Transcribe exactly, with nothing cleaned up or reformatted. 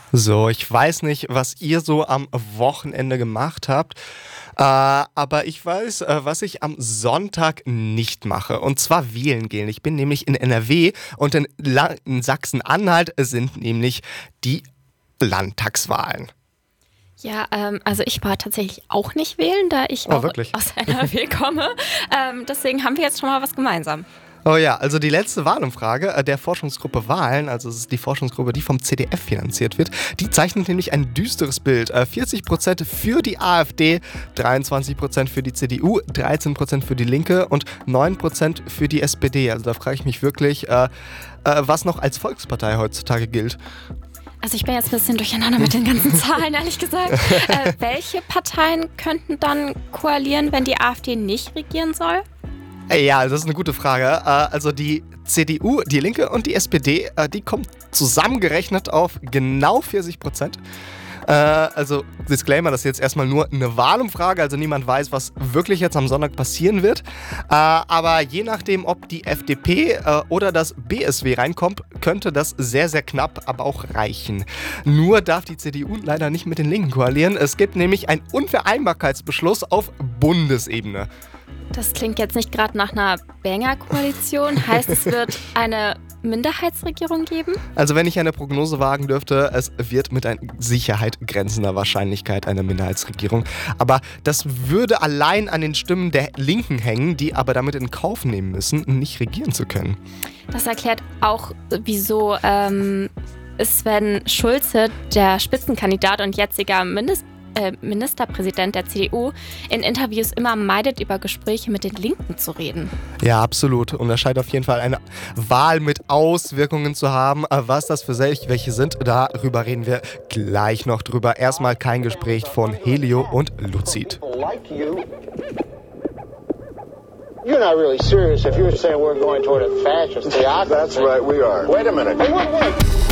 So, ich weiß nicht, was ihr so am Wochenende gemacht habt, äh, aber ich weiß, äh, was ich am Sonntag nicht mache. Und zwar wählen gehen. Ich bin nämlich in N R W und in, La- in Sachsen-Anhalt sind nämlich die Landtagswahlen. Ja, ähm, also ich war tatsächlich auch nicht wählen, da ich Oh, auch wirklich? aus N R W komme. Ähm, deswegen haben wir jetzt schon mal was gemeinsam. Oh ja, also die letzte Wahlumfrage äh, der Forschungsgruppe Wahlen, also es ist die Forschungsgruppe, die vom C D F finanziert wird, die zeichnet nämlich ein düsteres Bild. Äh, vierzig Prozent für die AfD, dreiundzwanzig Prozent für die C D U, dreizehn Prozent für die Linke und neun Prozent für die S P D. Also da frage ich mich wirklich, äh, äh, was noch als Volkspartei heutzutage gilt. Also ich bin jetzt ein bisschen durcheinander mit den ganzen Zahlen, ehrlich gesagt. Äh, welche Parteien könnten dann koalieren, wenn die AfD nicht regieren soll? Ja, das ist eine gute Frage. Äh, Also die C D U, die Linke und die S P D, äh, die kommen zusammengerechnet auf genau vierzig Prozent. Äh, Also Disclaimer, das ist jetzt erstmal nur eine Wahlumfrage, also niemand weiß, was wirklich jetzt am Sonntag passieren wird. Äh, Aber je nachdem, ob die F D P äh, oder das B S W reinkommt, könnte das sehr, sehr knapp, aber auch reichen. Nur darf die C D U leider nicht mit den Linken koalieren. Es gibt nämlich einen Unvereinbarkeitsbeschluss auf Bundesebene. Das klingt jetzt nicht gerade nach einer Banger-Koalition. Heißt, es wird eine Minderheitsregierung geben? Also wenn ich eine Prognose wagen dürfte, es wird mit einer Sicherheit grenzender Wahrscheinlichkeit eine Minderheitsregierung. Aber das würde allein an den Stimmen der Linken hängen, die aber damit in Kauf nehmen müssen, nicht regieren zu können. Das erklärt auch, wieso ähm, Sven Schulze, der Spitzenkandidat und jetziger Mindest äh, Ministerpräsident der C D U, in Interviews immer meidet, über Gespräche mit den Linken zu reden. Ja, absolut. Und das scheint auf jeden Fall eine Wahl mit Auswirkungen zu haben. Was das für welche sind, darüber reden wir gleich noch drüber. Erstmal kein Gespräch von Helio und Luzid. You're not really serious if you're saying we're going toward a fascist theocracy. That's right, we are. Wait a minute. Hey, wait, wait.